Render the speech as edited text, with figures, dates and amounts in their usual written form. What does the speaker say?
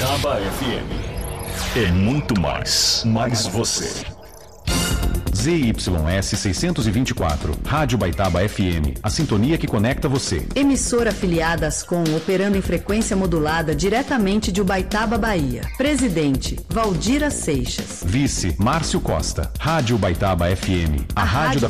Ubaitaba FM. É muito mais você. ZYS 624, Rádio Ubaitaba FM, a sintonia que conecta você. Emissora afiliada Ascom, operando em frequência modulada diretamente de Ubaitaba, Bahia. Presidente, Valdira Seixas. Vice, Márcio Costa. Rádio Ubaitaba FM, a rádio da